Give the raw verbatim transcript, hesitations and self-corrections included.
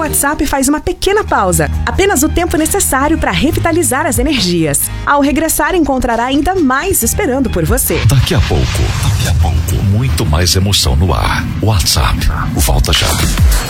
WhatsApp faz uma pequena pausa, apenas o tempo necessário para revitalizar as energias. Ao regressar, encontrará ainda mais esperando por você. Daqui a pouco, daqui a pouco, muito mais emoção no ar. WhatsApp, volta já.